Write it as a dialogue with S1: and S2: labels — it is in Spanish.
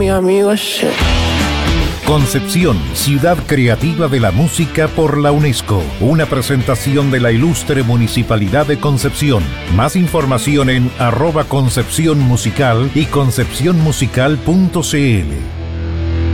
S1: mis amigos. Shit.
S2: Concepción, ciudad creativa de la música por la UNESCO. Una presentación de la ilustre Municipalidad de Concepción. Más información en @Concepción Musical y concepcionmusical.cl.